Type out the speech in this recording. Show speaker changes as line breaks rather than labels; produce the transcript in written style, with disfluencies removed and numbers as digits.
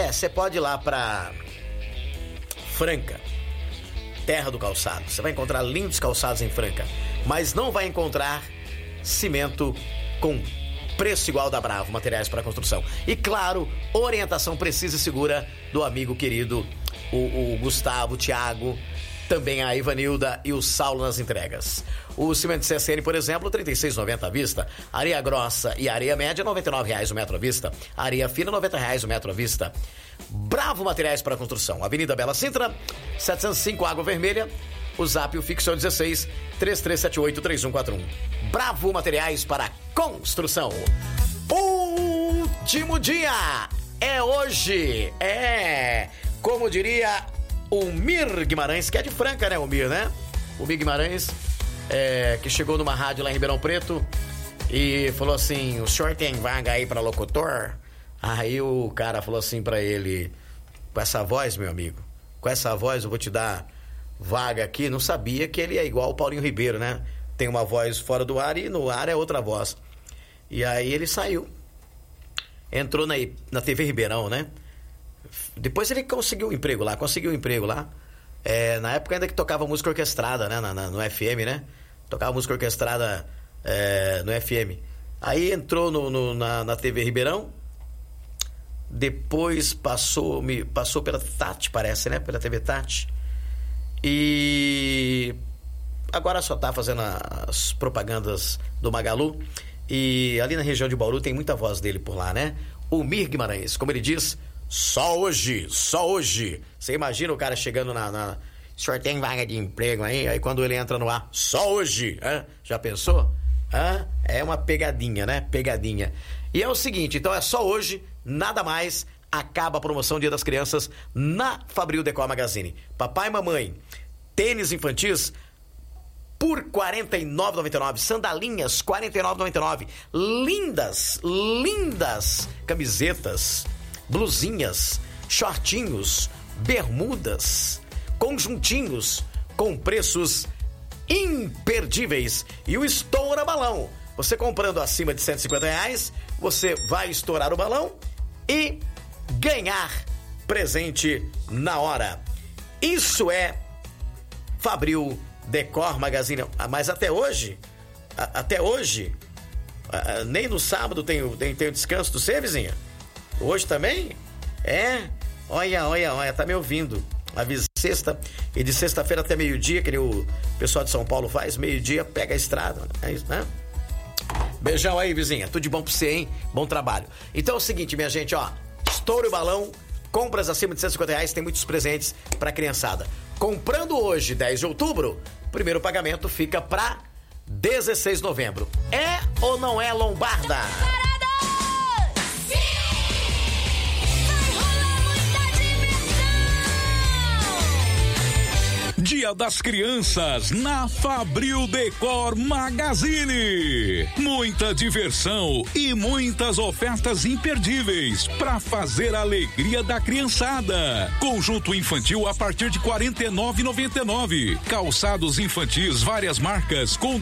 Você pode ir lá pra Franca, terra do calçado. Você vai encontrar lindos calçados em Franca, mas não vai encontrar cimento com preço igual da Bravo, materiais para construção. E claro, orientação precisa e segura do amigo querido, o Gustavo, o Thiago, também a Ivanilda e o Saulo nas entregas. O cimento CSN, por exemplo, R$ 36,90 à vista. Areia grossa e areia média, R$ 99,00 o metro à vista. Areia fina, R$ 90,00 o metro à vista. Bravo Materiais para Construção. Avenida Bela Sintra, 705 Água Vermelha. O zap o fixo é o 16 3378 3141. Bravo Materiais para Construção. Último dia é hoje. Como diria o Mir Guimarães, que é de Franca, né, o Mir, né? O Mir Guimarães, que chegou numa rádio lá em Ribeirão Preto e falou assim: o senhor tem vaga aí para locutor? Aí o cara falou assim pra ele: com essa voz, meu amigo, com essa voz eu vou te dar vaga aqui. Não sabia que ele é igual o Paulinho Ribeiro, né? Tem uma voz fora do ar e no ar é outra voz. E aí ele saiu, entrou na TV Ribeirão, né? Depois ele conseguiu um emprego lá. Na época ainda que tocava música orquestrada, né? No FM, né? Tocava música orquestrada no FM. Aí entrou na TV Ribeirão. Depois passou pela Tati, parece, né? Pela TV Tati. E agora só tá fazendo as propagandas do Magalu. E ali na região de Bauru tem muita voz dele por lá, né? O Mir Guimarães, como ele diz, só hoje. Você imagina o cara chegando o senhor tem vaga de emprego aí? Aí quando ele entra no ar, só hoje, hein? Já pensou? É uma pegadinha, né? Pegadinha. E é o seguinte, então é só hoje, nada mais. Acaba a promoção Dia das Crianças na Fabril Decor Magazine. Papai e mamãe, tênis infantis por R$ 49,99. Sandalinhas, R$ 49,99. Lindas camisetas, blusinhas, shortinhos, bermudas, conjuntinhos com preços imperdíveis. E o Estoura Balão. Você comprando acima de R$150, você vai estourar o balão e ganhar presente na hora. Isso é Fabril Decor Magazine. Mas até hoje, nem no sábado tem o descanso do você, vizinha? Hoje também? Olha, tá me ouvindo. Avisa sexta, e de sexta-feira até meio-dia, que nem o pessoal de São Paulo faz, meio-dia pega a estrada. É isso, né? Beijão aí, vizinha. Tudo de bom pra você, hein? Bom trabalho. Então é o seguinte, minha gente, ó. Estoure o balão. Compras acima de R$150, tem muitos presentes pra criançada. Comprando hoje, 10 de outubro, o primeiro pagamento fica pra 16 de novembro. É ou não é Lombarda?
Dia das Crianças na Fabril Decor Magazine. Muita diversão e muitas ofertas imperdíveis para fazer a alegria da criançada. Conjunto infantil a partir de R$ 49,99. Calçados infantis várias marcas com